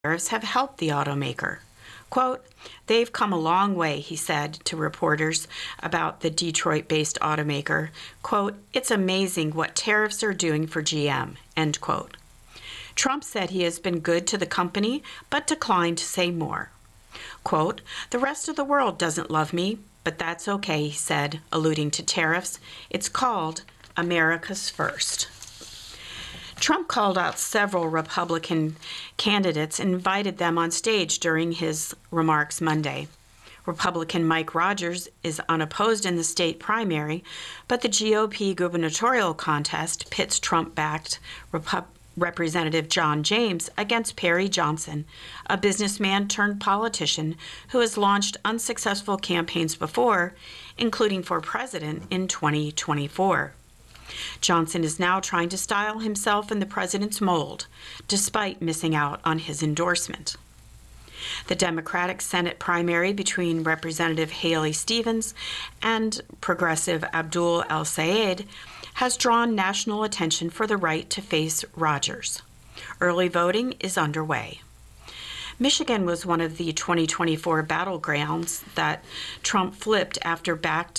tariffs have helped the automaker. Quote, "They've come a long way," he said to reporters about the Detroit-based automaker. Quote, "It's amazing what tariffs are doing for GM," end quote. Trump said he has been good to the company, but declined to say more. Quote, "The rest of the world doesn't love me, but that's okay," he said, alluding to tariffs. It's called America's First. Trump called out several Republican candidates and invited them on stage during his remarks Monday. Republican Mike Rogers is unopposed in the state primary, but the GOP gubernatorial contest pits Trump-backed Representative John James against Perry Johnson, a businessman turned politician who has launched unsuccessful campaigns before, including for president in 2024. Johnson is now trying to style himself in the president's mold, despite missing out on his endorsement. The Democratic Senate primary between Representative Haley Stevens and Progressive Abdul El-Sayed has drawn national attention for the right to face Rogers. Early voting is underway. Michigan was one of the 2024 battlegrounds that Trump flipped after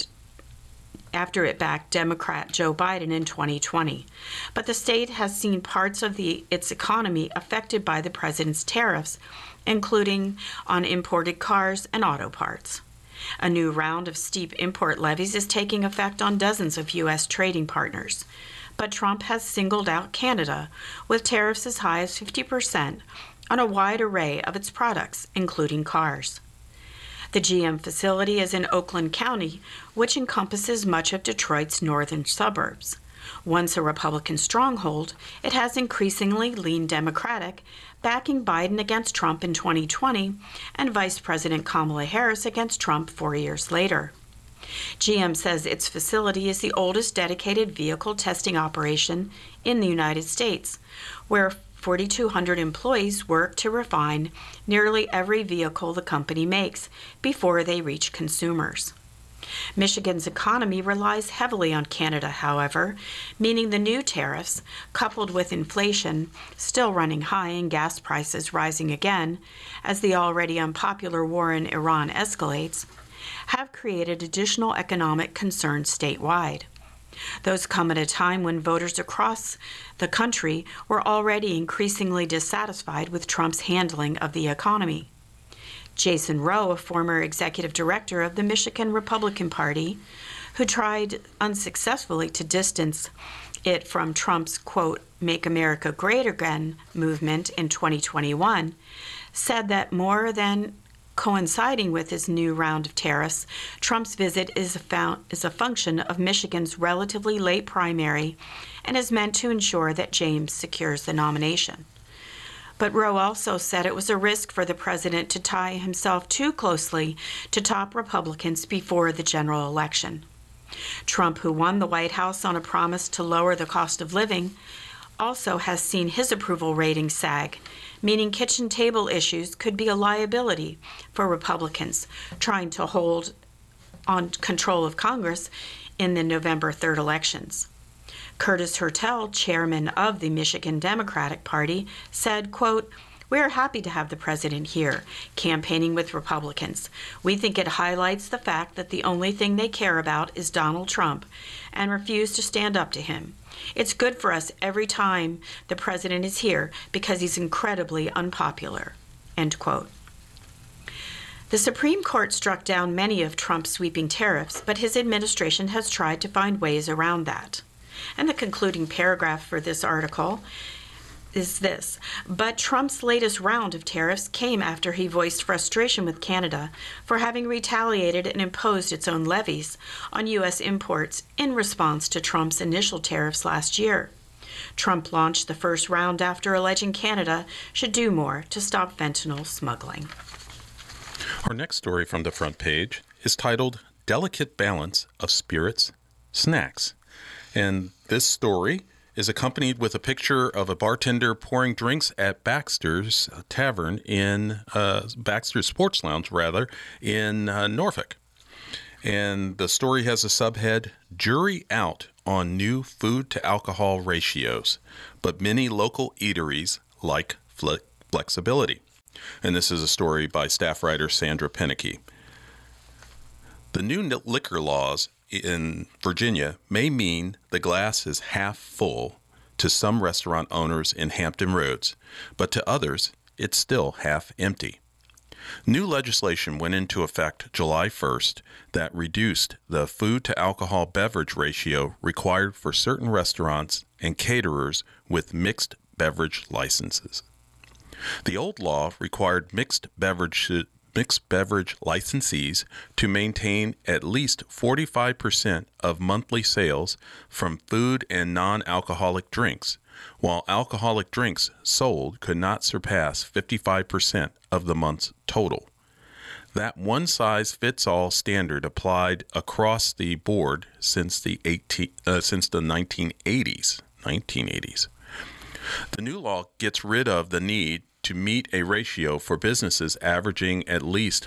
it backed Democrat Joe Biden in 2020. But the state has seen parts of its economy affected by the president's tariffs, including on imported cars and auto parts. A new round of steep import levies is taking effect on dozens of U.S. trading partners. But Trump has singled out Canada, with tariffs as high as 50% on a wide array of its products, including cars. The GM facility is in Oakland County, which encompasses much of Detroit's northern suburbs. Once a Republican stronghold, it has increasingly leaned Democratic, backing Biden against Trump in 2020 and Vice President Kamala Harris against Trump 4 years later. GM says its facility is the oldest dedicated vehicle testing operation in the United States, where 4,200 employees work to refine nearly every vehicle the company makes before they reach consumers. Michigan's economy relies heavily on Canada, however, meaning the new tariffs, coupled with inflation still running high and gas prices rising again as the already unpopular war in Iran escalates, have created additional economic concerns statewide. Those come at a time when voters across the country were already increasingly dissatisfied with Trump's handling of the economy. Jason Rowe, a former executive director of the Michigan Republican Party, who tried unsuccessfully to distance it from Trump's, quote, "Make America Great Again" movement in 2021, said that more than coinciding with his new round of tariffs, Trump's visit is a function of Michigan's relatively late primary and is meant to ensure that James secures the nomination. But Rowe also said it was a risk for the president to tie himself too closely to top Republicans before the general election. Trump, who won the White House on a promise to lower the cost of living, also has seen his approval rating sag, meaning kitchen table issues could be a liability for Republicans trying to hold on control of Congress in the November 3rd elections. Curtis Hertel, chairman of the Michigan Democratic Party, said, quote, "We are happy to have the president here, campaigning with Republicans. We think it highlights the fact that the only thing they care about is Donald Trump and refuse to stand up to him. It's good for us every time the president is here because he's incredibly unpopular," end quote. The Supreme Court struck down many of Trump's sweeping tariffs, but his administration has tried to find ways around that. And the concluding paragraph for this article is this: "But Trump's latest round of tariffs came after he voiced frustration with Canada for having retaliated and imposed its own levies on U.S. imports in response to Trump's initial tariffs last year. Trump launched the first round after alleging Canada should do more to stop fentanyl smuggling." Our next story from the front page is titled "Delicate Balance of Spirits, Snacks." And this story is accompanied with a picture of a bartender pouring drinks at Baxter's Tavern in Baxter's Sports Lounge, in Norfolk. And the story has a subhead, "Jury Out on New Food to Alcohol Ratios, but Many Local Eateries Like Flexibility." And this is a story by staff writer Sandra Penicky. The new liquor laws in Virginia may mean the glass is half full to some restaurant owners in Hampton Roads, but to others, it's still half empty. New legislation went into effect July 1st that reduced the food-to-alcohol beverage ratio required for certain restaurants and caterers with mixed beverage licenses. The old law required mixed beverage licensees to maintain at least 45% of monthly sales from food and non-alcoholic drinks, while alcoholic drinks sold could not surpass 55% of the month's total. That one-size-fits-all standard applied across the board since the 1980s. The new law gets rid of the need to meet a ratio for businesses averaging at least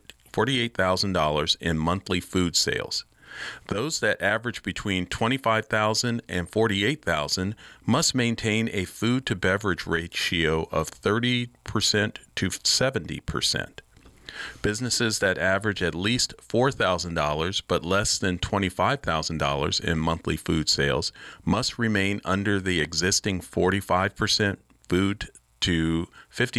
$48,000 in monthly food sales. Those that average between $25,000 and $48,000 must maintain a food-to-beverage ratio of 30% to 70%. Businesses that average at least $4,000 but less than $25,000 in monthly food sales must remain under the existing 45% food to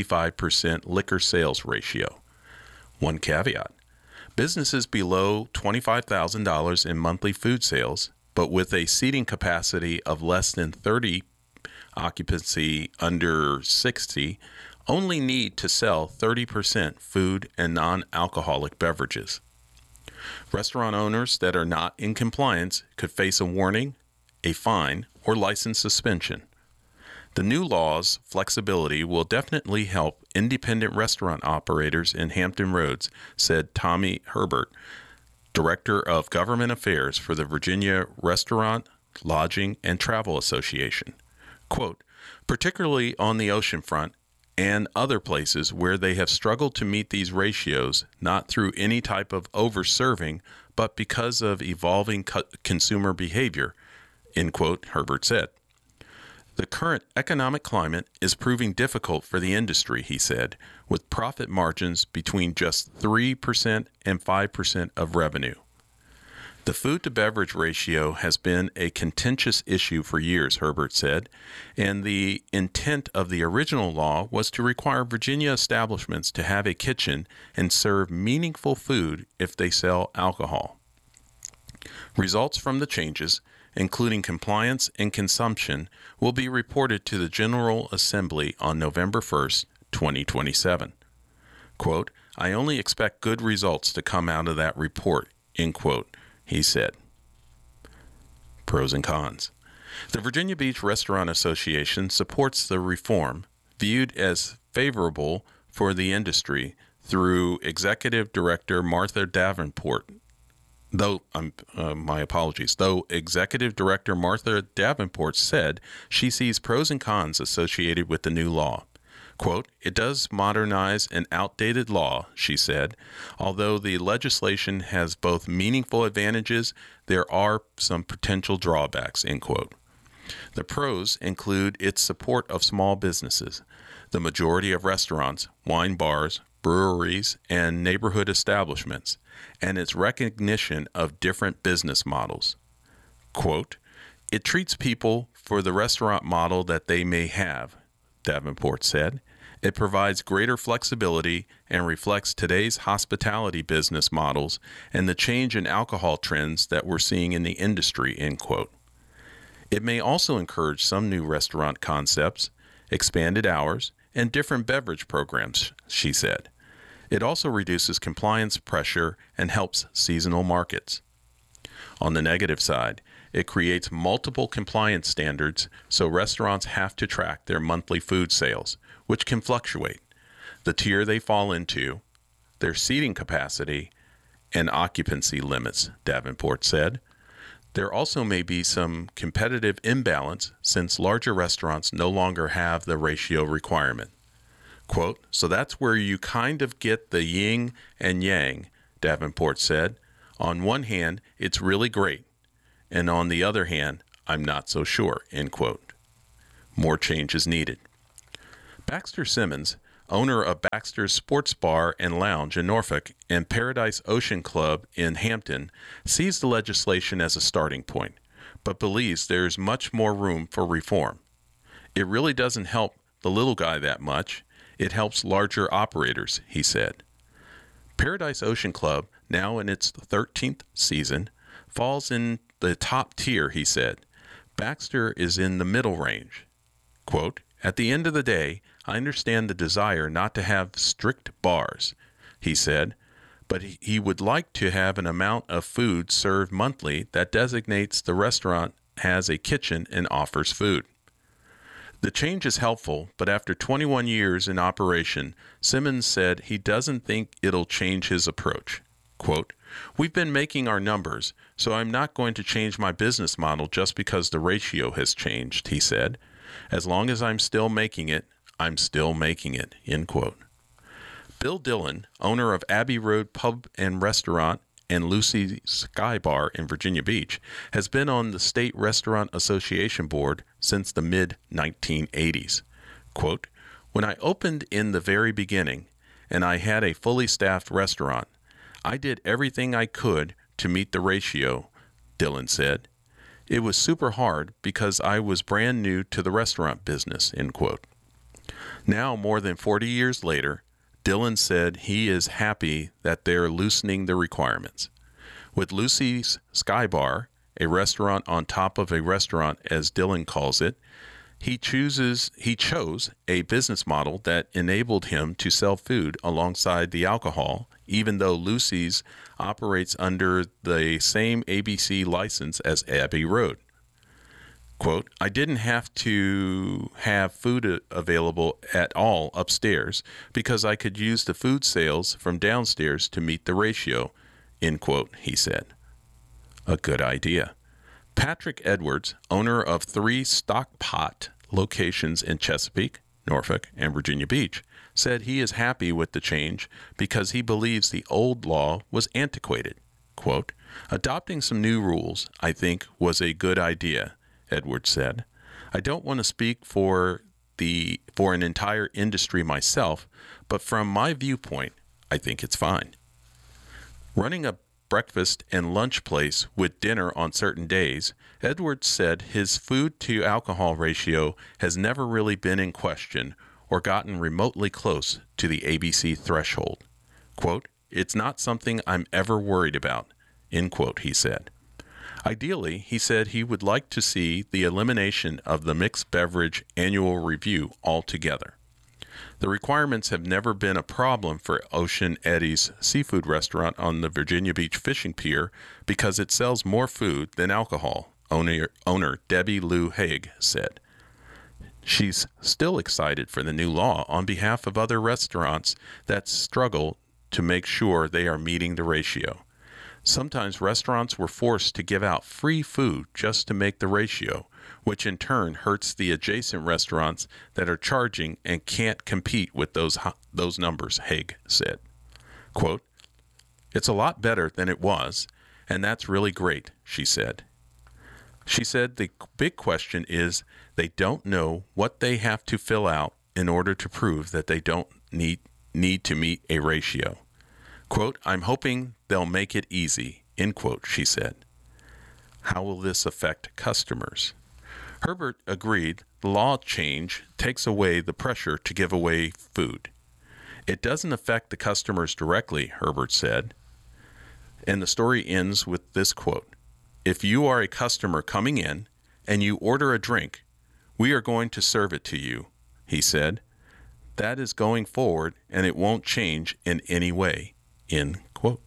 55% liquor sales ratio. One caveat: businesses below $25,000 in monthly food sales, but with a seating capacity of less than 30, occupancy under 60, only need to sell 30% food and non-alcoholic beverages. Restaurant owners that are not in compliance could face a warning, a fine, or license suspension. The new law's flexibility will definitely help independent restaurant operators in Hampton Roads, said Tommy Herbert, Director of Government Affairs for the Virginia Restaurant, Lodging, and Travel Association. Quote, particularly on the oceanfront and other places where they have struggled to meet these ratios, not through any type of over-serving, but because of evolving consumer behavior, end quote, Herbert said. The current economic climate is proving difficult for the industry, he said, with profit margins between just 3% and 5% of revenue. The food-to-beverage ratio has been a contentious issue for years, Herbert said, and the intent of the original law was to require Virginia establishments to have a kitchen and serve meaningful food if they sell alcohol. Results from the changes, including compliance and consumption, will be reported to the General Assembly on November 1st, 2027. Quote, I only expect good results to come out of that report, end quote, he said. Pros and cons. The Virginia Beach Restaurant Association supports the reform, viewed as favorable for the industry through Executive Director Martha Davenport. Though Executive Director Martha Davenport said she sees pros and cons associated with the new law. Quote, it does modernize an outdated law, she said. Although the legislation has both meaningful advantages, there are some potential drawbacks, end quote. The pros include its support of small businesses. The majority of restaurants, wine bars, breweries, and neighborhood establishments, and its recognition of different business models. Quote, it treats people for the restaurant model that they may have, Davenport said. It provides greater flexibility and reflects today's hospitality business models and the change in alcohol trends that we're seeing in the industry, end quote. It may also encourage some new restaurant concepts, expanded hours, and different beverage programs, she said. It also reduces compliance pressure and helps seasonal markets. On the negative side, it creates multiple compliance standards, so restaurants have to track their monthly food sales, which can fluctuate, the tier they fall into, their seating capacity, and occupancy limits, Davenport said. There also may be some competitive imbalance since larger restaurants no longer have the ratio requirement. Quote, so that's where you kind of get the yin and yang, Davenport said. On one hand, it's really great, and on the other hand, I'm not so sure, end quote. More change is needed. Baxter Simmons, owner of Baxter's Sports Bar and Lounge in Norfolk and Paradise Ocean Club in Hampton, sees the legislation as a starting point, but believes there is much more room for reform. It really doesn't help the little guy that much. It helps larger operators, he said. Paradise Ocean Club, now in its 13th season, falls in the top tier, he said. Baxter is in the middle range. Quote, "At the end of the day, I understand the desire not to have strict bars," he said, but he would like to have an amount of food served monthly that designates the restaurant has a kitchen and offers food. The change is helpful, but after 21 years in operation, Simmons said he doesn't think it'll change his approach. Quote, "We've been making our numbers, so I'm not going to change my business model just because the ratio has changed," he said. "As long as I'm still making it, I'm still making it," end quote. Bill Dillon, owner of Abbey Road Pub and Restaurant and Lucy's Sky Bar in Virginia Beach, has been on the State Restaurant Association board since the mid-1980s. Quote, "When I opened in the very beginning and I had a fully staffed restaurant, I did everything I could to meet the ratio," Dillon said. "It was super hard because I was brand new to the restaurant business," end quote. Now, more than 40 years later, Dillon said he is happy that they're loosening the requirements. With Lucy's Sky Bar, a restaurant on top of a restaurant as Dillon calls it, he chose a business model that enabled him to sell food alongside the alcohol, even though Lucy's operates under the same ABC license as Abbey Road. Quote, "I didn't have to have food available at all upstairs because I could use the food sales from downstairs to meet the ratio," end quote, he said. A good idea. Patrick Edwards, owner of 3 Stockpot locations in Chesapeake, Norfolk, and Virginia Beach, said he is happy with the change because he believes the old law was antiquated. Quote, "Adopting some new rules, I think, was a good idea," Edwards said. "I don't want to speak for an entire industry myself, but from my viewpoint, I think it's fine." Running a breakfast and lunch place with dinner on certain days, Edwards said his food to alcohol ratio has never really been in question or gotten remotely close to the ABC threshold. Quote, "It's not something I'm ever worried about," end quote, he said. Ideally, he said he would like to see the elimination of the mixed beverage annual review altogether. The requirements have never been a problem for Ocean Eddy's seafood restaurant on the Virginia Beach fishing pier because it sells more food than alcohol, owner Debbie Lou Haig said. She's still excited for the new law on behalf of other restaurants that struggle to make sure they are meeting the ratio. Sometimes restaurants were forced to give out free food just to make the ratio, which in turn hurts the adjacent restaurants that are charging and can't compete with those numbers, Haig said. Quote, "It's a lot better than it was, and that's really great," she said. She said the big question is they don't know what they have to fill out in order to prove that they don't need to meet a ratio. Quote, "I'm hoping they'll make it easy," end quote, she said. How will this affect customers? Herbert agreed the law change takes away the pressure to give away food. "It doesn't affect the customers directly," Herbert said. And the story ends with this quote, "If you are a customer coming in and you order a drink, we are going to serve it to you," he said. "That is going forward and it won't change in any way," end quote.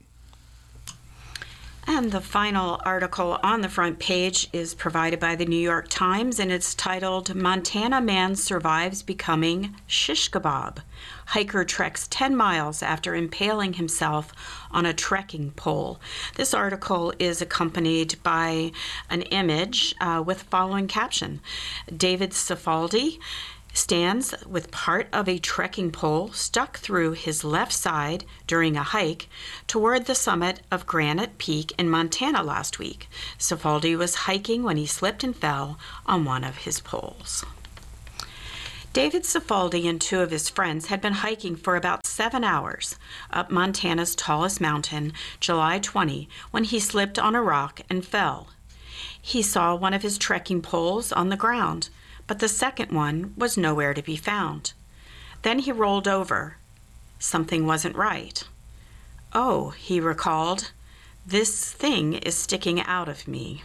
And the final article on the front page is provided by the New York Times, and it's titled, "Montana Man Survives Becoming Shish Kebab. Hiker Treks 10 miles after impaling himself on a trekking pole." This article is accompanied by an image with the following caption. David Cifaldi stands with part of a trekking pole stuck through his left side during a hike toward the summit of Granite Peak in Montana last week. Cifaldi was hiking when he slipped and fell on one of his poles. David Cifaldi and two of his friends had been hiking for about 7 hours up Montana's tallest mountain, July 20, when he slipped on a rock and fell. He saw one of his trekking poles on the ground, but the second one was nowhere to be found. Then he rolled over. Something wasn't right. "Oh," he recalled, "this thing is sticking out of me."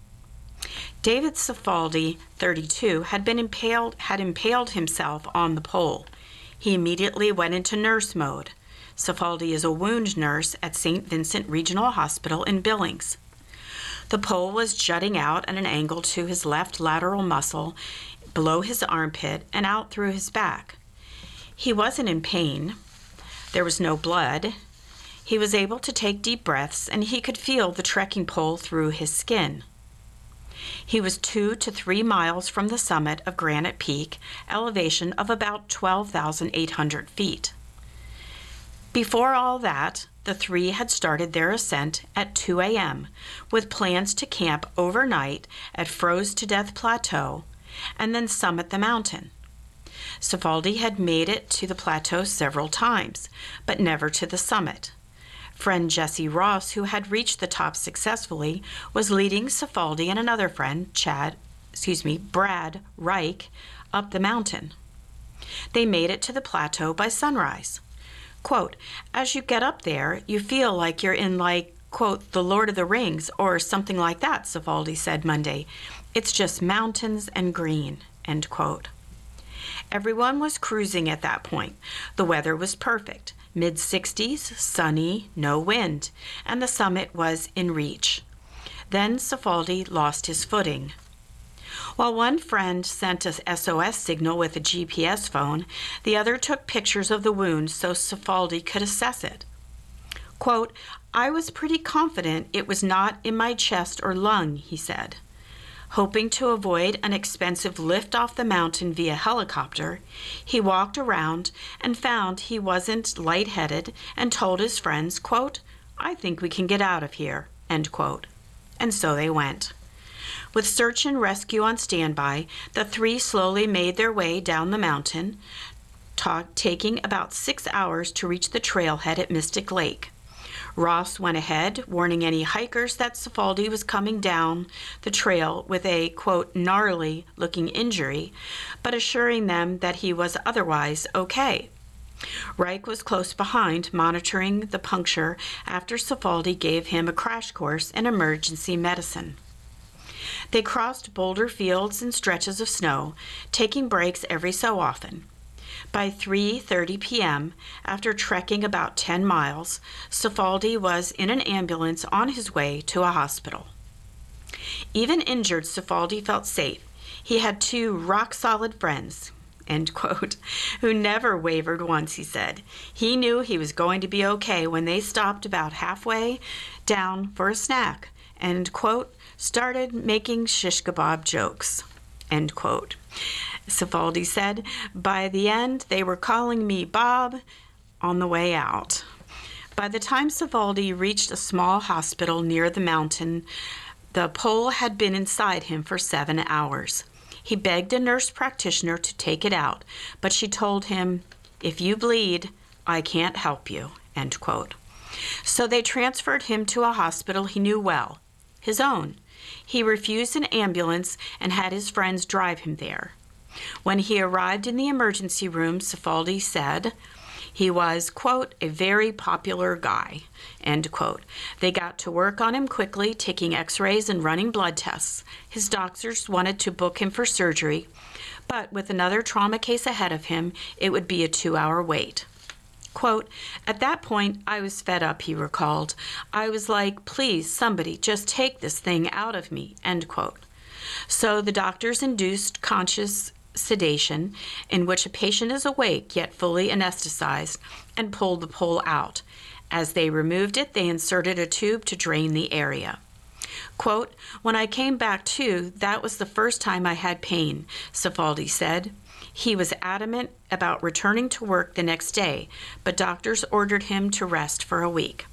David Cifaldi, 32, had impaled himself on the pole. He immediately went into nurse mode. Cifaldi is a wound nurse at St. Vincent Regional Hospital in Billings. The pole was jutting out at an angle to his left lateral muscle, below his armpit, and out through his back. He wasn't in pain. There was no blood. He was able to take deep breaths, and he could feel the trekking pole through his skin. He was 2 to 3 miles from the summit of Granite Peak, elevation of about 12,800 feet. Before all that, the three had started their ascent at 2 a.m. with plans to camp overnight at Froze-to-Death Plateau and then summit the mountain. Cifaldi had made it to the plateau several times, but never to the summit. Friend Jesse Ross, who had reached the top successfully, was leading Cifaldi and another friend, Brad Reich, up the mountain. They made it to the plateau by sunrise. Quote, "As you get up there, you feel like you're in quote, The Lord of the Rings or something like that," Cifaldi said Monday. "It's just mountains and green," end quote. Everyone was cruising at that point. The weather was perfect. Mid-60s, sunny, no wind, and the summit was in reach. Then Cifaldi lost his footing. While one friend sent a SOS signal with a GPS phone, the other took pictures of the wound so Cifaldi could assess it. Quote, "I was pretty confident it was not in my chest or lung," he said. Hoping to avoid an expensive lift off the mountain via helicopter, he walked around and found he wasn't lightheaded and told his friends, quote, "I think we can get out of here," end quote. And so they went. With search and rescue on standby, the three slowly made their way down the mountain, taking about 6 hours to reach the trailhead at Mystic Lake. Ross went ahead, warning any hikers that Cifaldi was coming down the trail with a, quote, gnarly-looking injury, but assuring them that he was otherwise okay. Reich was close behind, monitoring the puncture after Cifaldi gave him a crash course in emergency medicine. They crossed boulder fields and stretches of snow, taking breaks every so often. By 3:30 p.m., after trekking about 10 miles, Cifaldi was in an ambulance on his way to a hospital. Even injured, Cifaldi felt safe. He had two rock-solid friends, end quote, who never wavered once, he said. He knew he was going to be okay when they stopped about halfway down for a snack, and, quote, started making shish kebab jokes, end quote. Cifaldi said, "By the end, they were calling me Bob on the way out." By the time Cifaldi reached a small hospital near the mountain, the pole had been inside him for 7 hours. He begged a nurse practitioner to take it out, but she told him, "If you bleed, I can't help you," end quote. So they transferred him to a hospital he knew well, his own. He refused an ambulance and had his friends drive him there. When he arrived in the emergency room, Cifaldi said he was, quote, a very popular guy, end quote. They got to work on him quickly, taking x-rays and running blood tests. His doctors wanted to book him for surgery, but with another trauma case ahead of him, it would be a 2-hour wait. Quote, "At that point, I was fed up," he recalled. "I was like, please, somebody, just take this thing out of me," end quote. So the doctors induced conscious sedation, in which a patient is awake yet fully anesthetized, and pulled the pole out. As they removed it, they inserted a tube to drain the area. Quote, "When I came back to, that was the first time I had pain," Cifaldi said. He was adamant about returning to work the next day, but doctors ordered him to rest for a week.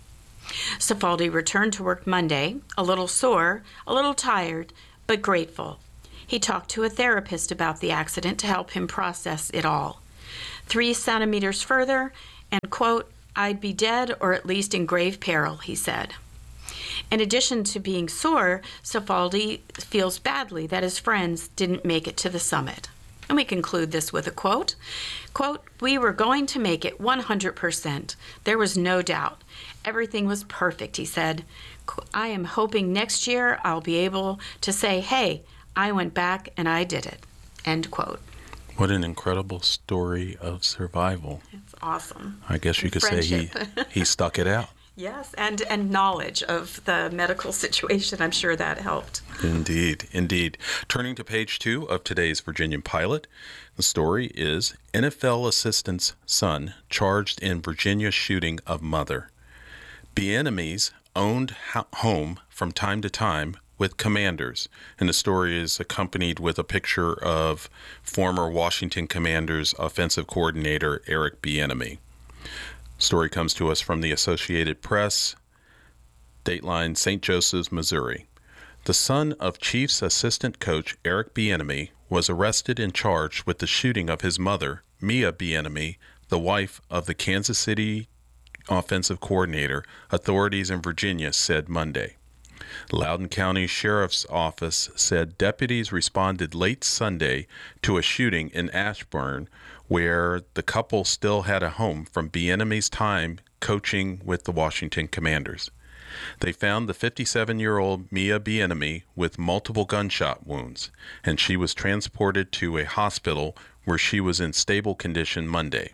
Cifaldi returned to work Monday, a little sore, a little tired, but grateful. He talked to a therapist about the accident to help him process it all. 3 centimeters further, and, quote, I'd be dead or at least in grave peril, he said. In addition to being sore, Cifaldi feels badly that his friends didn't make it to the summit. And we conclude this with a quote. Quote, we were going to make it 100%. There was no doubt. Everything was perfect, he said. I am hoping next year I'll be able to say, hey, I went back and I did it. End quote. What an incredible story of survival. It's awesome. I guess you could Friendship. say he stuck it out. Yes, and knowledge of the medical situation. I'm sure that helped. Indeed, indeed. Turning to page 2 of today's Virginian Pilot, the story is NFL assistant's son charged in Virginia shooting of mother. Bieniemy's owned home from time to time with Commanders, and the story is accompanied with a picture of former Washington Commanders offensive coordinator Eric Bieniemy. Story comes to us from the Associated Press, dateline St. Joseph's, Missouri. The son of Chiefs assistant coach Eric Bieniemy was arrested and charged with the shooting of his mother, Mia Bieniemy, the wife of the Kansas City offensive coordinator, authorities in Virginia said Monday. Loudoun County Sheriff's Office said deputies responded late Sunday to a shooting in Ashburn where the couple still had a home from Bieniemy's time coaching with the Washington Commanders. They found the 57-year-old Mia Bieniemy with multiple gunshot wounds, and she was transported to a hospital where she was in stable condition Monday.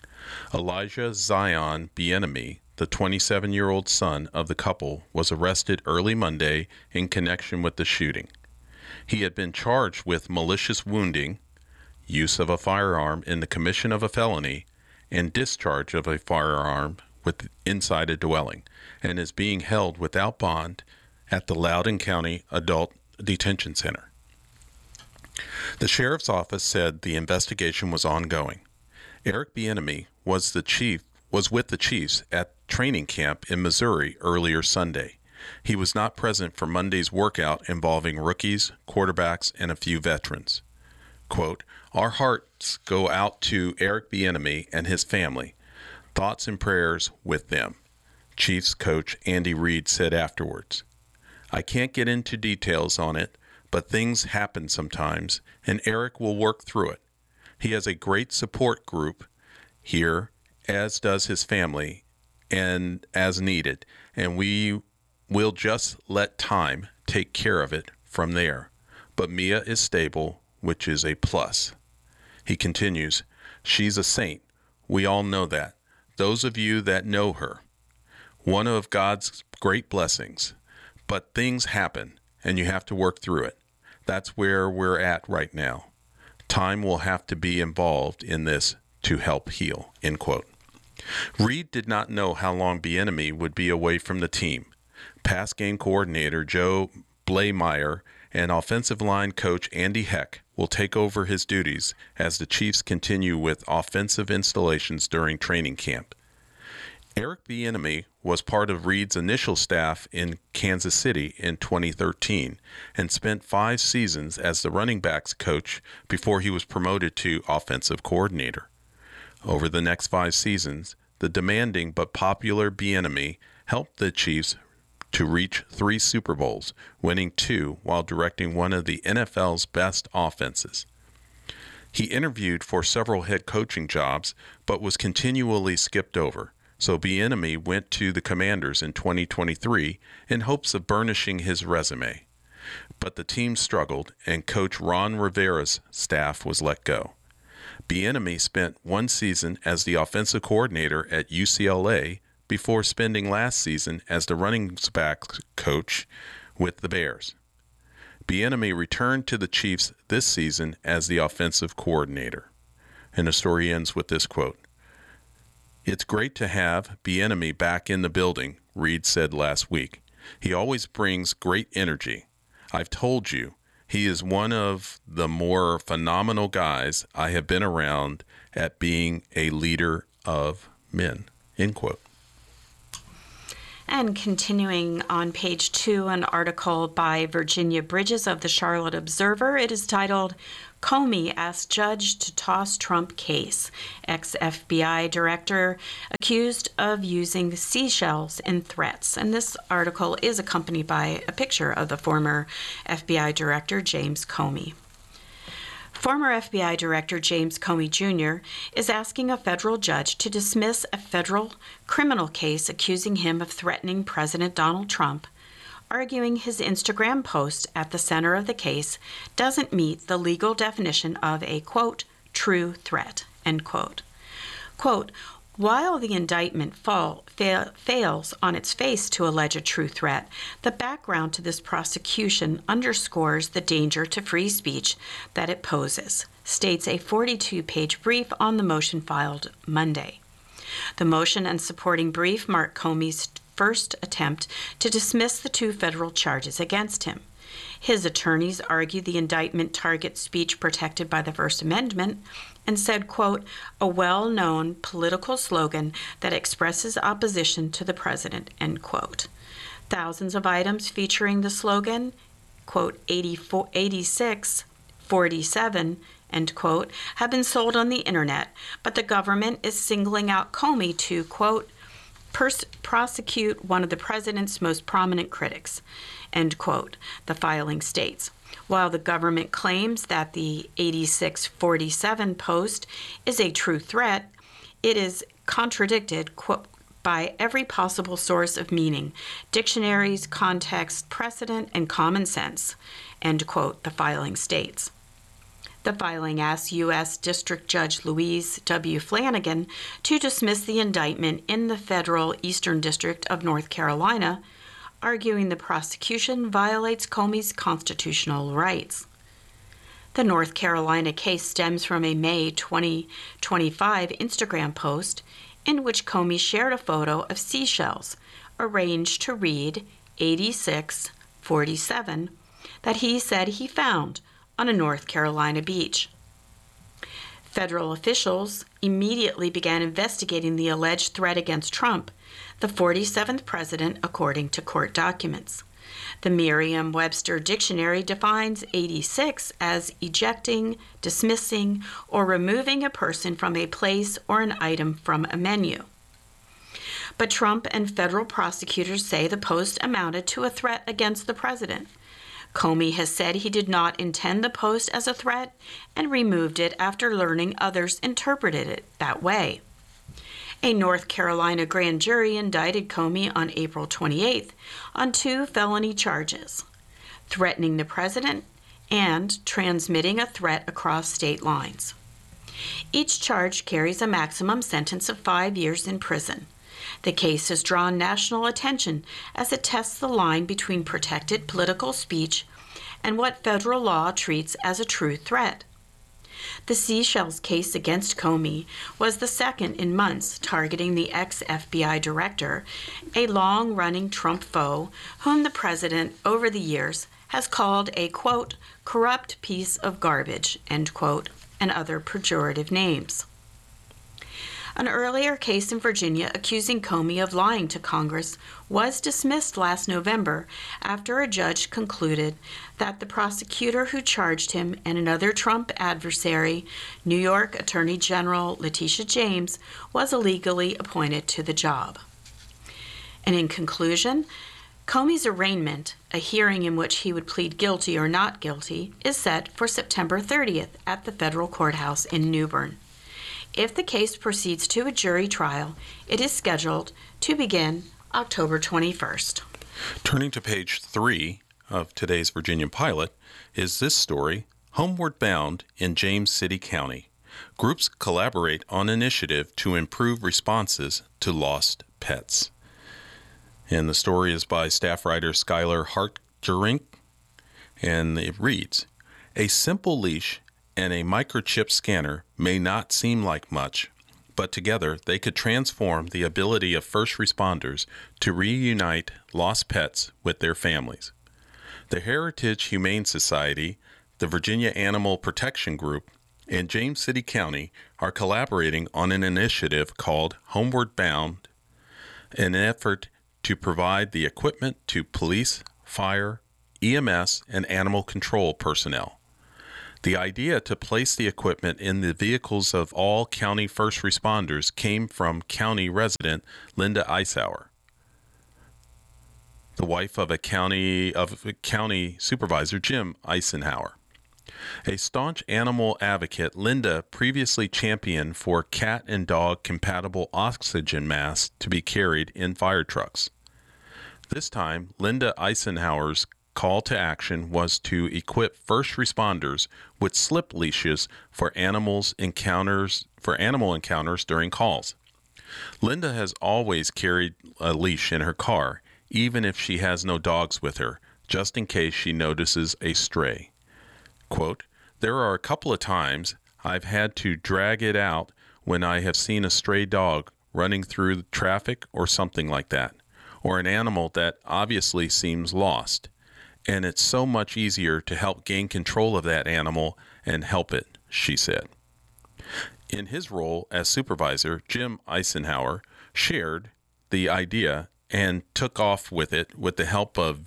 Elijah Zion Bieniemy, the 27-year-old son of the couple, was arrested early Monday in connection with the shooting. He had been charged with malicious wounding, use of a firearm in the commission of a felony, and discharge of a firearm inside a dwelling, and is being held without bond at the Loudoun County Adult Detention Center. The sheriff's office said the investigation was ongoing. Eric Bieniemy was with the Chiefs at training camp in Missouri earlier Sunday. He was not present for Monday's workout involving rookies, quarterbacks, and a few veterans. Quote, our hearts go out to Eric Bieniemy and his family. Thoughts and prayers with them, Chiefs coach Andy Reid said afterwards. I can't get into details on it, but things happen sometimes, and Eric will work through it. He has a great support group here, as does his family, and as needed, and we will just let time take care of it from there. But Mia is stable, which is a plus. He continues, she's a saint. We all know that. Those of you that know her. One of God's great blessings. But things happen, and you have to work through it. That's where we're at right now. Time will have to be involved in this to help heal, end quote. Reid did not know how long Bieniemy would be away from the team. Pass game coordinator Joe Blaymeyer and offensive line coach Andy Heck will take over his duties as the Chiefs continue with offensive installations during training camp. Eric Bieniemy was part of Reid's initial staff in Kansas City in 2013 and spent 5 seasons as the running backs coach before he was promoted to offensive coordinator. Over the next 5 seasons, the demanding but popular Bieniemy helped the Chiefs to reach 3 Super Bowls, winning 2 while directing one of the NFL's best offenses. He interviewed for several head coaching jobs, but was continually skipped over. So Bieniemy went to the Commanders in 2023 in hopes of burnishing his resume. But the team struggled, and Coach Ron Rivera's staff was let go. Bieniemy spent 1 season as the offensive coordinator at UCLA before spending last season as the running backs coach with the Bears. Bieniemy returned to the Chiefs this season as the offensive coordinator. And the story ends with this quote. It's great to have Bieniemy back in the building, Reid said last week. He always brings great energy. I've told you, he is one of the more phenomenal guys I have been around at being a leader of men, end quote. And continuing on page 2, an article by Virginia Bridges of the Charlotte Observer. It is titled, Comey asks judge to toss Trump case. Ex-FBI director accused of using seashells in threats. And this article is accompanied by a picture of the former FBI director, James Comey. Former FBI Director James Comey Jr. is asking a federal judge to dismiss a federal criminal case accusing him of threatening President Donald Trump, arguing his Instagram post at the center of the case doesn't meet the legal definition of a, quote, true threat, end quote. Quote, while the indictment fails on its face to allege a true threat, the background to this prosecution underscores the danger to free speech that it poses, states a 42-page brief on the motion filed Monday. The motion and supporting brief mark Comey's first attempt to dismiss the 2 federal charges against him. His attorneys argued the indictment targets speech protected by the First Amendment and said, quote, a well-known political slogan that expresses opposition to the president, end quote. Thousands of items featuring the slogan, quote, 8647, end quote, have been sold on the internet, but the government is singling out Comey to, quote, prosecute one of the president's most prominent critics, end quote, the filing states. While the government claims that the 8647 post is a true threat, it is contradicted, quote, by every possible source of meaning, dictionaries, context, precedent, and common sense, end quote, the filing states. The filing asks U.S. District Judge Louise W. Flanagan to dismiss the indictment in the federal Eastern District of North Carolina, arguing the prosecution violates Comey's constitutional rights. The North Carolina case stems from a May 2025 Instagram post in which Comey shared a photo of seashells arranged to read 8647 that he said he found on a North Carolina beach. Federal officials immediately began investigating the alleged threat against Trump, the 47th president, according to court documents. The Merriam-Webster dictionary defines 86 as ejecting, dismissing, or removing a person from a place or an item from a menu. But Trump and federal prosecutors say the post amounted to a threat against the president. Comey has said he did not intend the post as a threat and removed it after learning others interpreted it that way. A North Carolina grand jury indicted Comey on April 28th on 2 felony charges, threatening the president and transmitting a threat across state lines. Each charge carries a maximum sentence of 5 years in prison. The case has drawn national attention as it tests the line between protected political speech and what federal law treats as a true threat. The Seashells case against Comey was the second in months targeting the ex-FBI director, a long-running Trump foe whom the president over the years has called a, quote, corrupt piece of garbage, end quote, and other pejorative names. An earlier case in Virginia accusing Comey of lying to Congress was dismissed last November after a judge concluded that the prosecutor who charged him and another Trump adversary, New York Attorney General Letitia James, was illegally appointed to the job. And in conclusion, Comey's arraignment, a hearing in which he would plead guilty or not guilty, is set for September 30th at the federal courthouse in New Bern. If the case proceeds to a jury trial, it is scheduled to begin October 21st. Turning to page 3 of today's Virginia Pilot is this story, Homeward Bound in James City County. Groups collaborate on initiative to improve responses to lost pets. And the story is by staff writer Skylar Hartgerink, and it reads, a simple leash and a microchip scanner may not seem like much, but together they could transform the ability of first responders to reunite lost pets with their families. The Heritage Humane Society, the Virginia Animal Protection Group, and James City County are collaborating on an initiative called Homeward Bound, an effort to provide the equipment to police, fire, EMS, and animal control personnel. The idea to place the equipment in the vehicles of all county first responders came from county resident Linda Eisauer, the wife of county supervisor Jim Eisenhower. A staunch animal advocate, Linda previously championed for cat and dog compatible oxygen masks to be carried in fire trucks. This time, Linda Eisenhower's call to action was to equip first responders with slip leashes for animal encounters during calls. Linda has always carried a leash in her car, even if she has no dogs with her, just in case she notices a stray. Quote, "There are a couple of times I've had to drag it out when I have seen a stray dog running through traffic or something like that, or an animal that obviously seems lost. And it's so much easier to help gain control of that animal and help it," she said. In his role as supervisor, Jim Eisenhower shared the idea and took off with it with the help of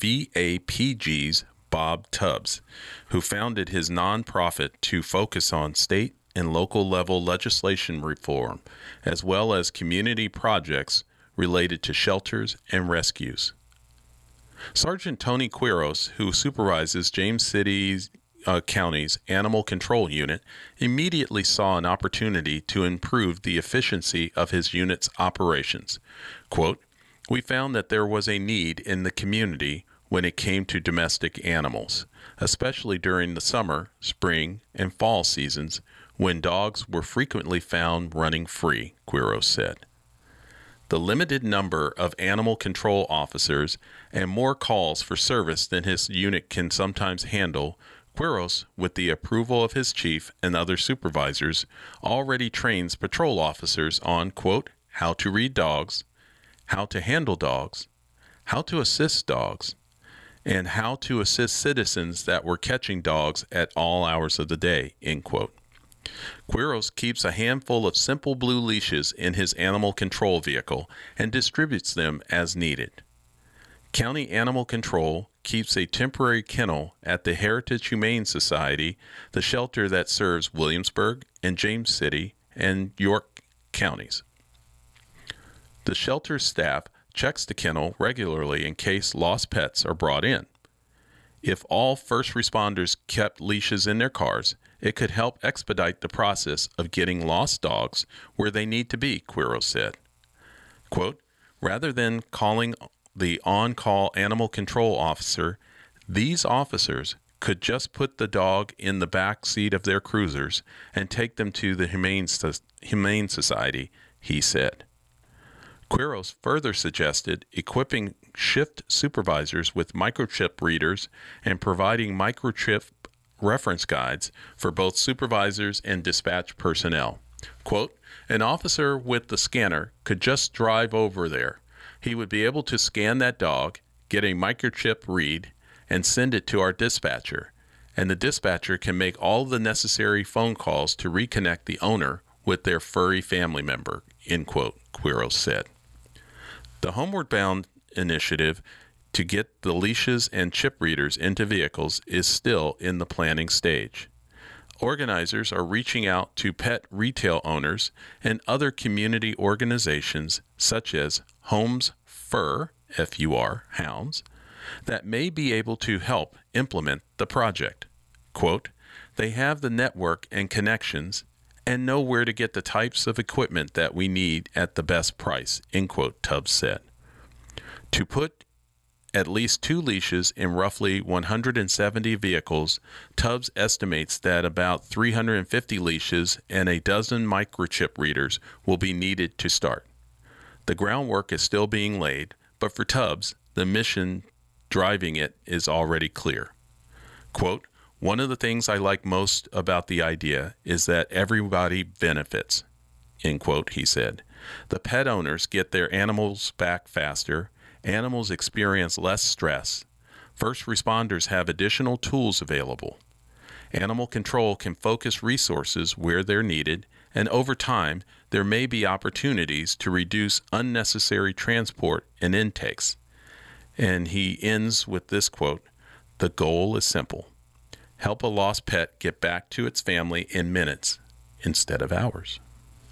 VAPG's Bob Tubbs, who founded his nonprofit to focus on state and local level legislation reform, as well as community projects related to shelters and rescues. Sergeant Tony Quiros, who supervises James City County's Animal Control Unit, immediately saw an opportunity to improve the efficiency of his unit's operations. Quote, "We found that there was a need in the community when it came to domestic animals, especially during the summer, spring, and fall seasons when dogs were frequently found running free," Quiros said. The limited number of animal control officers and more calls for service than his unit can sometimes handle, Quiros, with the approval of his chief and other supervisors, already trains patrol officers on, quote, "how to read dogs, how to handle dogs, how to assist dogs, and how to assist citizens that were catching dogs at all hours of the day," end quote. Quiros keeps a handful of simple blue leashes in his animal control vehicle and distributes them as needed. County Animal Control keeps a temporary kennel at the Heritage Humane Society, the shelter that serves Williamsburg and James City and York counties. The shelter's staff checks the kennel regularly in case lost pets are brought in. If all first responders kept leashes in their cars, it could help expedite the process of getting lost dogs where they need to be, Quiros said. Quote, "Rather than calling the on-call animal control officer, these officers could just put the dog in the back seat of their cruisers and take them to the Humane Society," he said. Quiros further suggested equipping shift supervisors with microchip readers and providing microchip reference guides for both supervisors and dispatch personnel. Quote, "An officer with the scanner could just drive over there. He would be able to scan that dog, get a microchip read, and send it to our dispatcher. And the dispatcher can make all the necessary phone calls to reconnect the owner with their furry family member," end quote, Quiros said. The Homeward Bound initiative to get the leashes and chip readers into vehicles is still in the planning stage. Organizers are reaching out to pet retail owners and other community organizations such as Homes Fur, F-U-R, Hounds, that may be able to help implement the project. Quote, "They have the network and connections and know where to get the types of equipment that we need at the best price," end quote, Tubbs said. To put at least 2 leashes in roughly 170 vehicles, Tubbs estimates that about 350 leashes and a dozen microchip readers will be needed to start. The groundwork is still being laid, but for Tubbs, the mission driving it is already clear. Quote, "One of the things I like most about the idea is that everybody benefits," end quote, he said. "The pet owners get their animals back faster. Animals experience less stress. First responders have additional tools available. Animal control can focus resources where they're needed, and over time, there may be opportunities to reduce unnecessary transport and intakes. And he ends with this quote, "The goal is simple. Help a lost pet get back to its family in minutes instead of hours."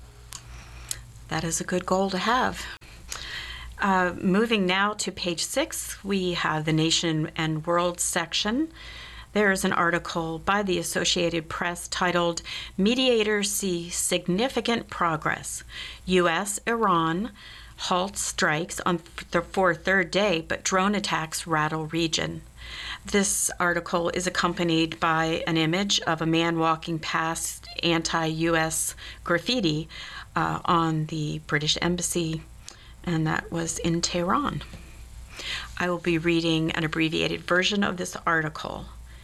That is a good goal to have. Moving now to page 6, we have the Nation and World section. There's an article by the Associated Press titled, "Mediators See Significant Progress. U.S.-Iran halts strikes for third day, but drone attacks rattle region." This article is accompanied by an image of a man walking past anti-U.S. graffiti on the British Embassy, and that was in Tehran. I will be reading an abbreviated version of this article.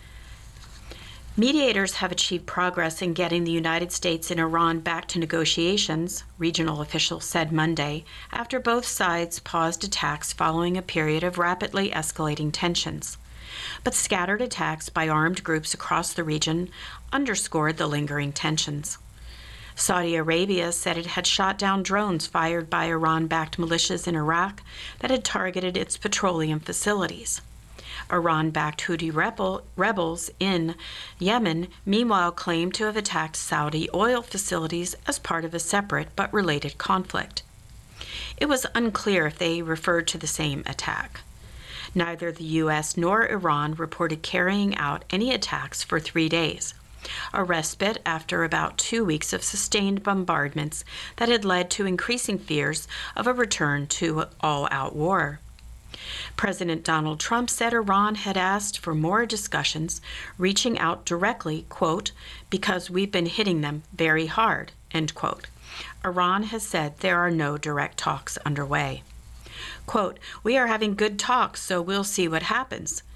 Mediators have achieved progress in getting the United States and Iran back to negotiations, regional officials said Monday, after both sides paused attacks following a period of rapidly escalating tensions. But scattered attacks by armed groups across the region underscored the lingering tensions. Saudi Arabia said it had shot down drones fired by Iran-backed militias in Iraq that had targeted its petroleum facilities. Iran-backed Houthi rebels in Yemen meanwhile claimed to have attacked Saudi oil facilities as part of a separate but related conflict. It was unclear if they referred to the same attack. Neither the U.S. nor Iran reported carrying out any attacks for 3 days, a respite after about 2 weeks of sustained bombardments that had led to increasing fears of a return to all-out war. President Donald Trump said Iran had asked for more discussions, reaching out directly, quote, "because we've been hitting them very hard," end quote. Iran has said there are no direct talks underway. Quote, "We are having good talks, so we'll see what happens,"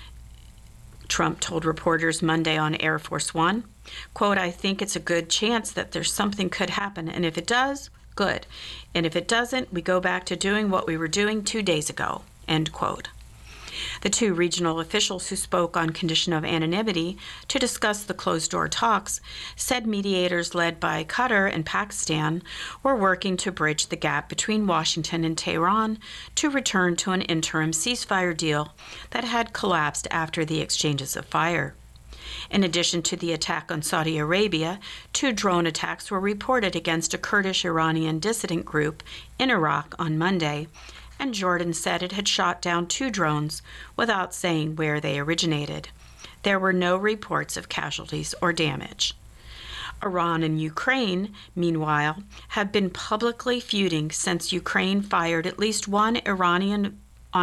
Trump told reporters Monday on Air Force One. Quote, "I think it's a good chance that there's something could happen, and if it does, good. And if it doesn't, we go back to doing what we were doing 2 days ago," end quote. The two regional officials who spoke on condition of anonymity to discuss the closed-door talks said mediators led by Qatar and Pakistan were working to bridge the gap between Washington and Tehran to return to an interim ceasefire deal that had collapsed after the exchanges of fire. In addition to the attack on Saudi Arabia, 2 drone attacks were reported against a Kurdish-Iranian dissident group in Iraq on Monday, and Jordan said it had shot down 2 drones without saying where they originated. There were no reports of casualties or damage. Iran and Ukraine, meanwhile, have been publicly feuding since Ukraine fired on at least one Iranian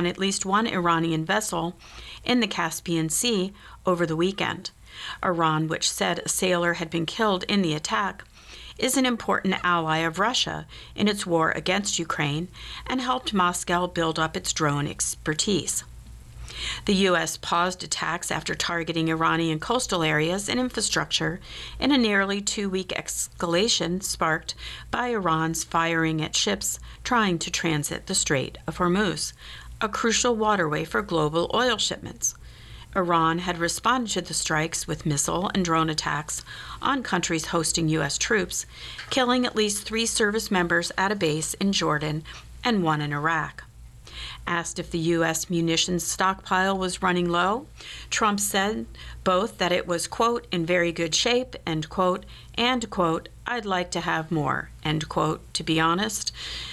vessel in the Caspian Sea over the weekend. Iran, which said a sailor had been killed in the attack, is an important ally of Russia in its war against Ukraine and helped Moscow build up its drone expertise. The U.S. paused attacks after targeting Iranian coastal areas and infrastructure in a nearly 2-week escalation sparked by Iran's firing at ships trying to transit the Strait of Hormuz, a crucial waterway for global oil shipments. Iran had responded to the strikes with missile and drone attacks on countries hosting U.S. troops, killing at least 3 service members at a base in Jordan and 1 in Iraq. Asked if the U.S. munitions stockpile was running low, Trump said both that it was, quote, "in very good shape," end quote, and, quote, "I'd like to have more," end quote, to be honest,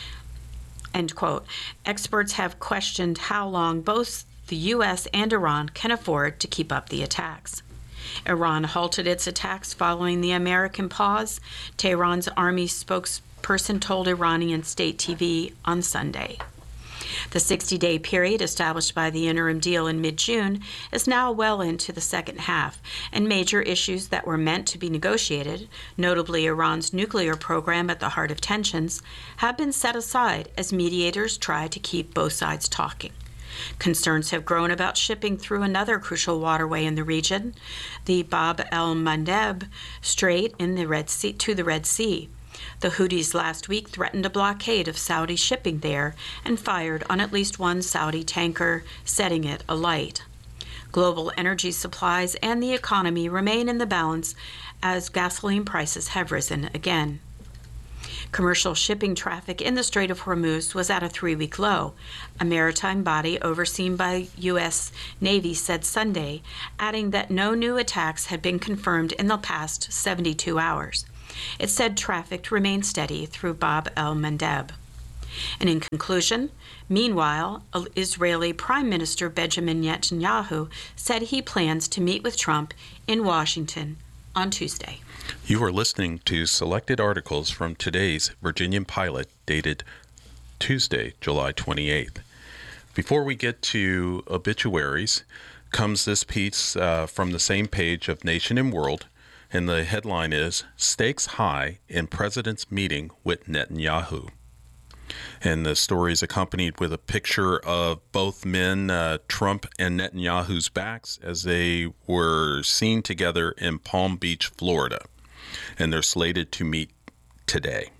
end quote. Experts have questioned how long both the U.S. and Iran can afford to keep up the attacks. Iran halted its attacks following the American pause, Tehran's army spokesperson told Iranian state TV on Sunday. The 60-day period established by the interim deal in mid-June is now well into the second half, and major issues that were meant to be negotiated, notably Iran's nuclear program at the heart of tensions, have been set aside as mediators try to keep both sides talking. Concerns have grown about shipping through another crucial waterway in the region, the Bab el-Mandeb Strait in the Red Sea, to the Red Sea. The Houthis last week threatened a blockade of Saudi shipping there and fired on at least 1 Saudi tanker, setting it alight. Global energy supplies and the economy remain in the balance as gasoline prices have risen again. Commercial shipping traffic in the Strait of Hormuz was at a 3-week low, a maritime body overseen by U.S. Navy said Sunday, adding that no new attacks had been confirmed in the past 72 hours. It said traffic remained steady through Bab el-Mandeb. And in conclusion, meanwhile, Israeli Prime Minister Benjamin Netanyahu said he plans to meet with Trump in Washington on Tuesday. You are listening to selected articles from today's Virginian Pilot, dated Tuesday, July 28th. Before we get to obituaries, comes this piece from the same page of Nation and World, and the headline is, Stakes High in President's Meeting with Netanyahu. And the story is accompanied with a picture of both men, Trump and Netanyahu's backs, as they were seen together in Palm Beach, Florida. And they're slated to meet today.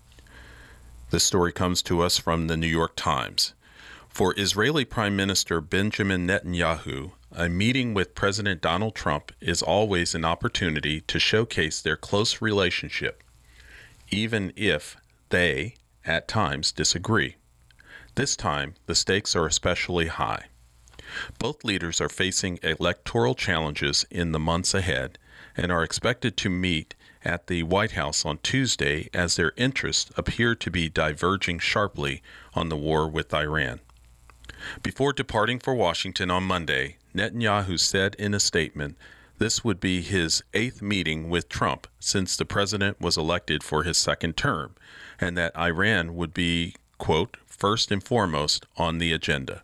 This story comes to us from the New York Times. For Israeli Prime Minister Benjamin Netanyahu, a meeting with President Donald Trump is always an opportunity to showcase their close relationship, even if they, at times, disagree. This time, the stakes are especially high. Both leaders are facing electoral challenges in the months ahead and are expected to meet at the White House on Tuesday as their interests appear to be diverging sharply on the war with Iran. Before departing for Washington on Monday, Netanyahu said in a statement this would be his 8th meeting with Trump since the president was elected for his 2nd term, and that Iran would be, quote, first and foremost on the agenda.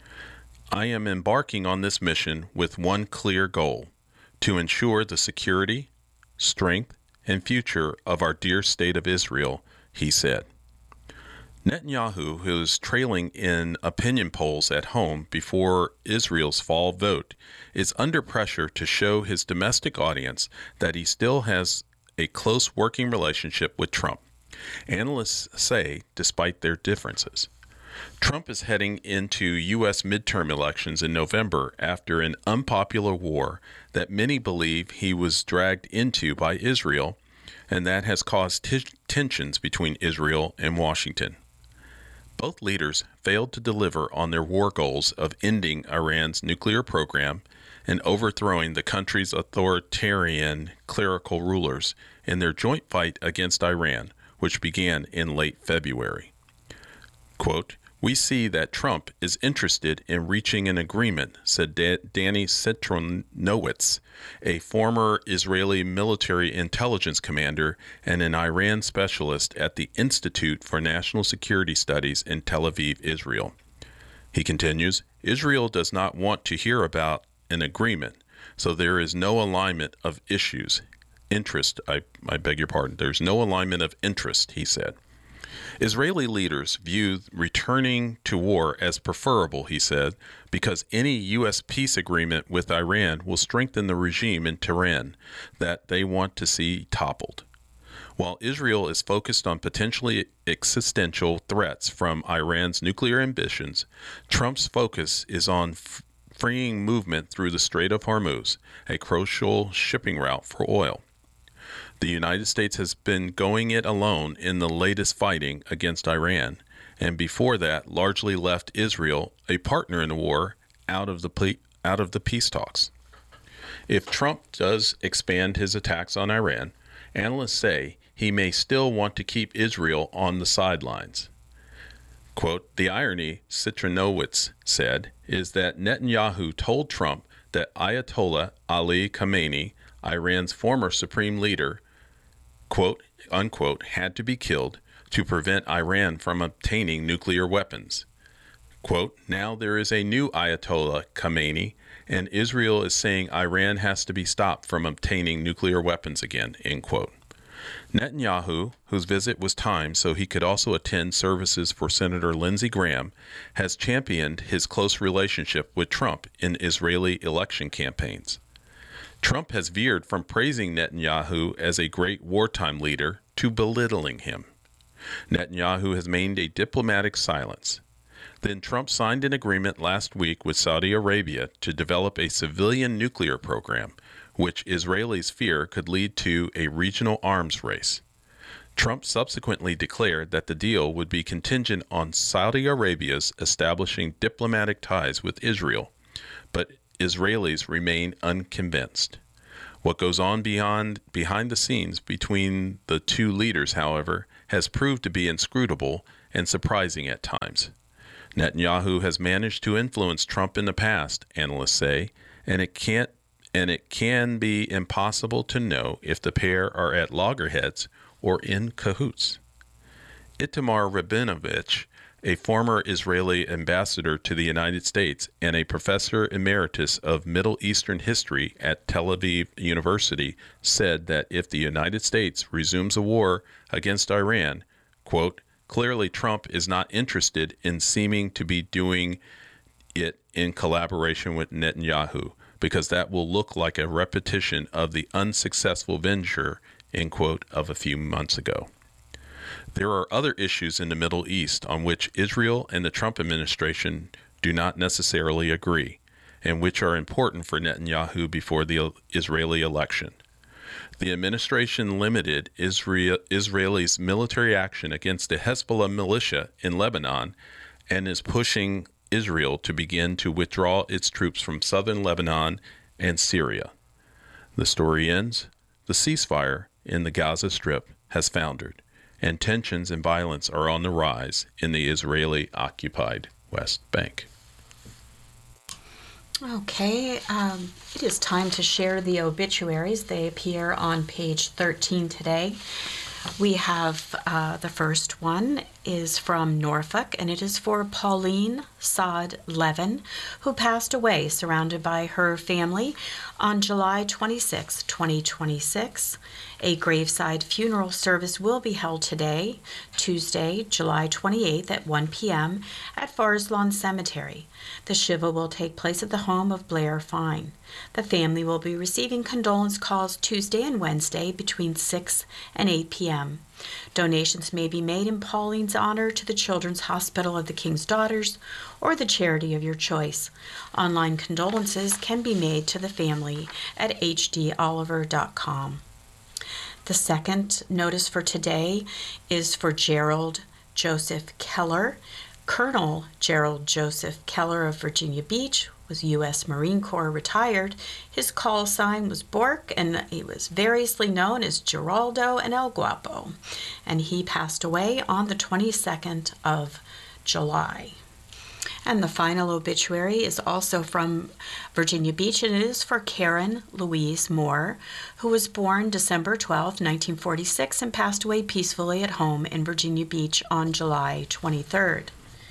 I am embarking on this mission with one clear goal, to ensure the security, strength, and future of our dear state of Israel, he said. Netanyahu, who is trailing in opinion polls at home before Israel's fall vote, is under pressure to show his domestic audience that he still has a close working relationship with Trump. Analysts say, despite their differences. Trump is heading into U.S. midterm elections in November after an unpopular war that many believe he was dragged into by Israel, and that has caused tensions between Israel and Washington. Both leaders failed to deliver on their war goals of ending Iran's nuclear program and overthrowing the country's authoritarian clerical rulers in their joint fight against Iran, which began in late February. Quote, we see that Trump is interested in reaching an agreement, said Danny Citronowitz, a former Israeli military intelligence commander and an Iran specialist at the Institute for National Security Studies in Tel Aviv, Israel. He continues, Israel does not want to hear about an agreement, so there is no alignment of interest, I beg your pardon, there's no alignment of interest, he said. Israeli leaders view returning to war as preferable, he said, because any U.S. peace agreement with Iran will strengthen the regime in Tehran that they want to see toppled. While Israel is focused on potentially existential threats from Iran's nuclear ambitions, Trump's focus is on freeing movement through the Strait of Hormuz, a crucial shipping route for oil. The United States has been going it alone in the latest fighting against Iran, and before that largely left Israel, a partner in the war, out of the peace talks. If Trump does expand his attacks on Iran, analysts say he may still want to keep Israel on the sidelines. Quote, the irony, Citronowitz said, is that Netanyahu told Trump that Ayatollah Ali Khamenei, Iran's former supreme leader, quote, unquote, had to be killed to prevent Iran from obtaining nuclear weapons. Quote, now there is a new Ayatollah Khamenei, and Israel is saying Iran has to be stopped from obtaining nuclear weapons again, end quote. Netanyahu, whose visit was timed so he could also attend services for Senator Lindsey Graham, has championed his close relationship with Trump in Israeli election campaigns. Trump has veered from praising Netanyahu as a great wartime leader to belittling him. Netanyahu has maintained a diplomatic silence. Then Trump signed an agreement last week with Saudi Arabia to develop a civilian nuclear program, which Israelis fear could lead to a regional arms race. Trump subsequently declared that the deal would be contingent on Saudi Arabia's establishing diplomatic ties with Israel, but Israelis remain unconvinced. What goes on behind the scenes between the two leaders, however, has proved to be inscrutable and surprising at times. Netanyahu has managed to influence Trump in the past, analysts say, and it can be impossible to know if the pair are at loggerheads or in cahoots. Itamar Rabinovich, a former Israeli ambassador to the United States and a professor emeritus of Middle Eastern history at Tel Aviv University, said that if the United States resumes a war against Iran, quote, clearly Trump is not interested in seeming to be doing it in collaboration with Netanyahu, because that will look like a repetition of the unsuccessful venture, end quote, of a few months ago. There are other issues in the Middle East on which Israel and the Trump administration do not necessarily agree, and which are important for Netanyahu before the Israeli election. The administration limited Israel's military action against the Hezbollah militia in Lebanon and is pushing Israel to begin to withdraw its troops from southern Lebanon and Syria. The story ends, the ceasefire in the Gaza Strip has foundered, and tensions and violence are on the rise in the Israeli-occupied West Bank. Okay, it is time to share the obituaries. They appear on page 13 today. We have the first one is from Norfolk, and it is for Pauline Saad Levin, who passed away surrounded by her family on July 26, 2026. A graveside funeral service will be held today, Tuesday, July 28th at 1 p.m. at Forest Lawn Cemetery. The Shiva will take place at the home of Blair Fine. The family will be receiving condolence calls Tuesday and Wednesday between 6 and 8 p.m. Donations may be made in Pauline's honor to the Children's Hospital of the King's Daughters or the charity of your choice. Online condolences can be made to the family at hdoliver.com. The second notice for today is for Gerald Joseph Keller. Colonel Gerald Joseph Keller of Virginia Beach was U.S. Marine Corps retired. His call sign was Bork, and he was variously known as Geraldo and El Guapo. And he passed away on the 22nd of July. And the final obituary is also from Virginia Beach, and it is for Karen Louise Moore, who was born December 12, 1946, and passed away peacefully at home in Virginia Beach on July 23rd.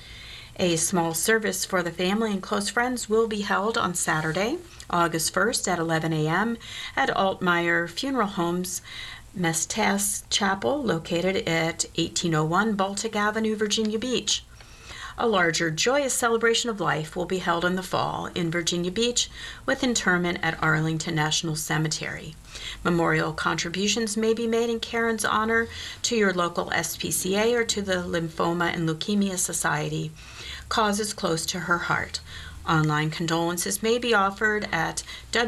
A small service for the family and close friends will be held on Saturday, August 1st at 11 a.m. at Altmeyer Funeral Home's Mestas Chapel, located at 1801 Baltic Avenue, Virginia Beach. A larger, joyous celebration of life will be held in the fall in Virginia Beach with interment at Arlington National Cemetery. Memorial contributions may be made in Karen's honor to your local SPCA or to the Lymphoma and Leukemia Society, causes close to her heart. Online condolences may be offered at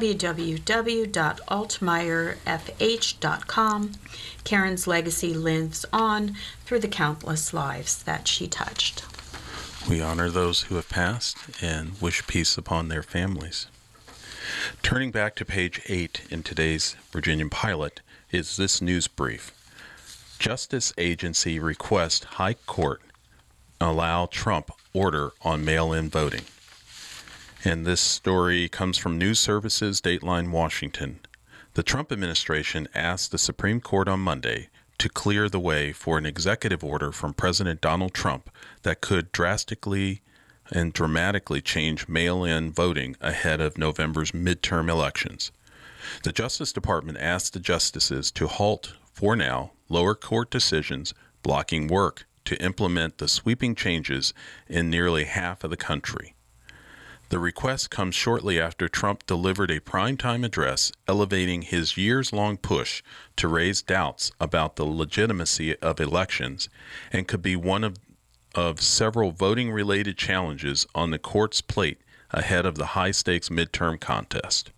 www.altmeyerfh.com. Karen's legacy lives on through the countless lives that she touched. We honor those who have passed and wish peace upon their families. Turning back to page 8 in today's Virginian Pilot is this news brief. Justice Agency requests High Court allow Trump order on mail-in voting. And this story comes from News Services, Dateline, Washington. The Trump administration asked the Supreme Court on Monday to clear the way for an executive order from President Donald Trump that could drastically and dramatically change mail-in voting ahead of November's midterm elections. The Justice Department asked the justices to halt, for now, lower court decisions blocking work to implement the sweeping changes in nearly half of the country. The request comes shortly after Trump delivered a primetime address elevating his years-long push to raise doubts about the legitimacy of elections and could be one of several voting-related challenges on the court's plate ahead of the high-stakes midterm contest.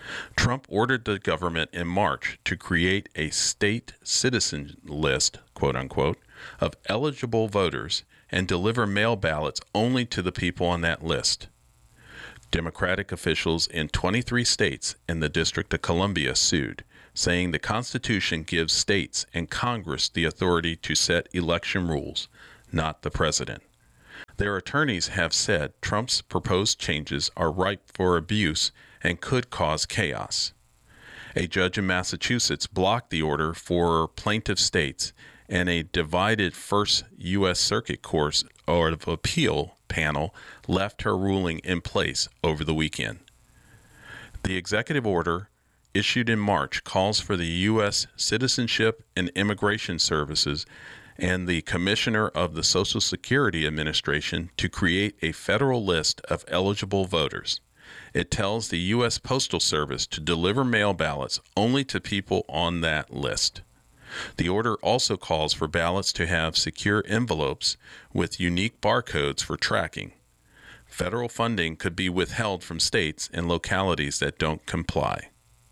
Trump ordered the government in March to create a state citizen list, quote unquote, of eligible voters and deliver mail ballots only to the people on that list. Democratic officials in 23 states and the District of Columbia sued, saying the Constitution gives states and Congress the authority to set election rules, not the president. Their attorneys have said Trump's proposed changes are ripe for abuse and could cause chaos. A judge in Massachusetts blocked the order for plaintiff states, and a divided First U.S. Circuit Court of Appeal panel left her ruling in place over the weekend. The executive order issued in March calls for the U.S. Citizenship and Immigration Services and the Commissioner of the Social Security Administration to create a federal list of eligible voters. It tells the U.S. Postal Service to deliver mail ballots only to people on that list. The order also calls for ballots to have secure envelopes with unique barcodes for tracking. Federal funding could be withheld from states and localities that don't comply.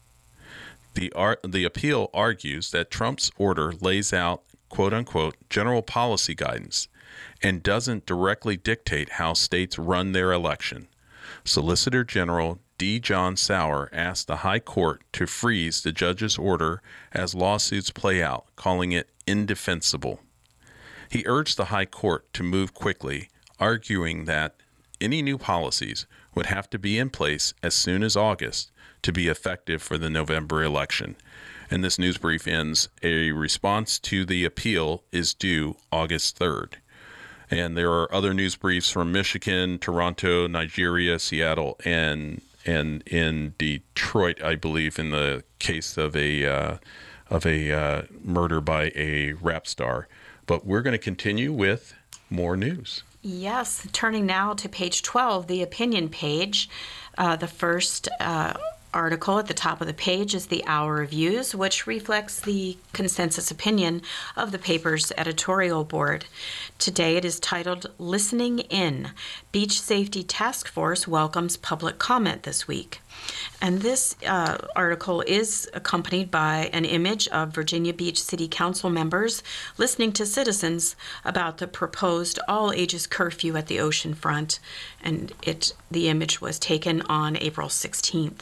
The appeal argues that Trump's order lays out, quote-unquote, general policy guidance and doesn't directly dictate how states run their election. Solicitor General D. John Sauer asked the High Court to freeze the judge's order as lawsuits play out, calling it indefensible. He urged the High Court to move quickly, arguing that any new policies would have to be in place as soon as August to be effective for the November election. And this news brief ends, a response to the appeal is due August 3rd. And there are other news briefs from Michigan, Toronto, Nigeria, Seattle, and in Detroit, I believe, in the case of a murder by a rap star. But we're going to continue with more news. Yes, turning now to page 12, the opinion page. The first article at the top of the page is the Hour Reviews, which reflects the consensus opinion of the paper's editorial board. Today it is titled, Listening In. Beach Safety Task Force welcomes public comment this week. And this article is accompanied by an image of Virginia Beach City Council members listening to citizens about the proposed all-ages curfew at the oceanfront. And the image was taken on April 16th.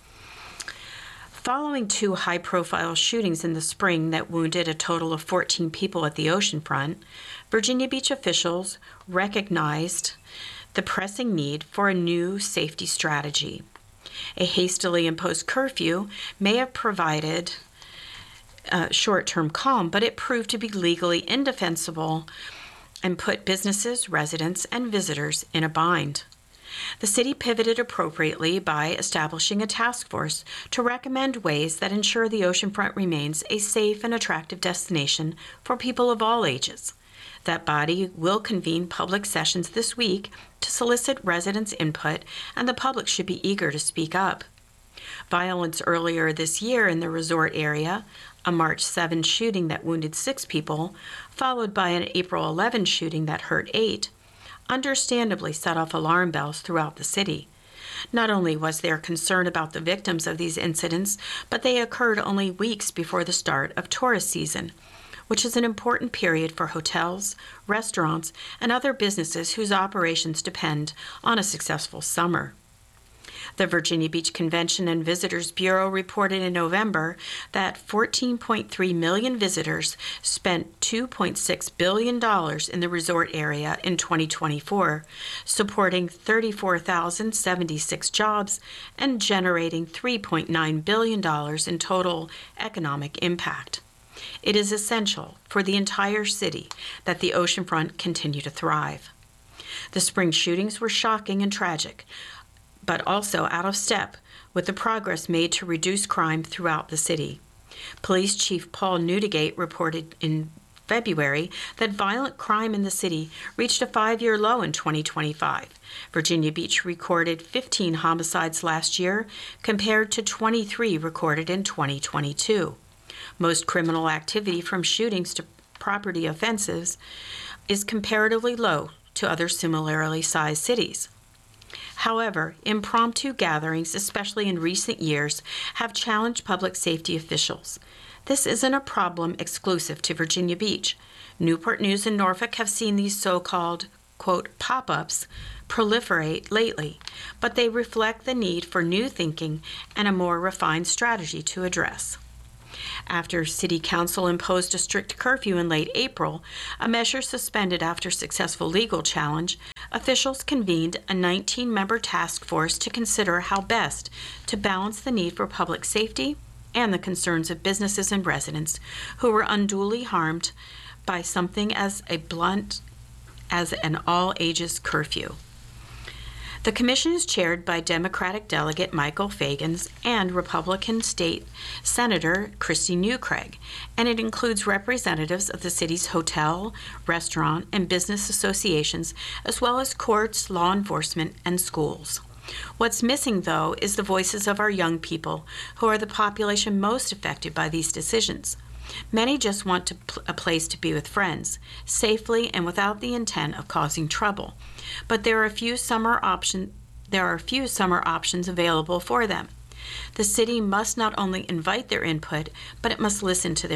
Following two high-profile shootings in the spring that wounded a total of 14 people at the oceanfront, Virginia Beach officials recognized the pressing need for a new safety strategy. A hastily imposed curfew may have provided short-term calm, but it proved to be legally indefensible and put businesses, residents, and visitors in a bind. The city pivoted appropriately by establishing a task force to recommend ways that ensure the oceanfront remains a safe and attractive destination for people of all ages. That body will convene public sessions this week to solicit residents' input, and the public should be eager to speak up. Violence earlier this year in the resort area, a March 7 shooting that wounded 6 people, followed by an April 11 shooting that hurt 8, understandably set off alarm bells throughout the city. Not only was there concern about the victims of these incidents, but they occurred only weeks before the start of tourist season, which is an important period for hotels, restaurants, and other businesses whose operations depend on a successful summer. The Virginia Beach Convention and Visitors Bureau reported in November that 14.3 million visitors spent $2.6 billion in the resort area in 2024, supporting 34,076 jobs and generating $3.9 billion in total economic impact. It is essential for the entire city that the oceanfront continue to thrive. The spring shootings were shocking and tragic, but also out of step with the progress made to reduce crime throughout the city. Police Chief Paul Newdigate reported in February that violent crime in the city reached a 5-year low in 2025. Virginia Beach recorded 15 homicides last year compared to 23 recorded in 2022. Most criminal activity from shootings to property offenses is comparatively low to other similarly sized cities. However, impromptu gatherings, especially in recent years, have challenged public safety officials. This isn't a problem exclusive to Virginia Beach. Newport News and Norfolk have seen these so-called, quote, pop-ups proliferate lately, but they reflect the need for new thinking and a more refined strategy to address. After City Council imposed a strict curfew in late April, a measure suspended after successful legal challenge, officials convened a 19-member task force to consider how best to balance the need for public safety and the concerns of businesses and residents who were unduly harmed by something as blunt as an all-ages curfew. The commission is chaired by Democratic Delegate Michael Fagans and Republican State Senator Christy Newcraig, and it includes representatives of the city's hotel, restaurant, and business associations, as well as courts, law enforcement, and schools. What's missing, though, is the voices of our young people, who are the population most affected by these decisions. Many just want a place to be with friends, safely and without the intent of causing trouble. But there are a few summer options available for them. The city must not only invite their input, but it must listen to their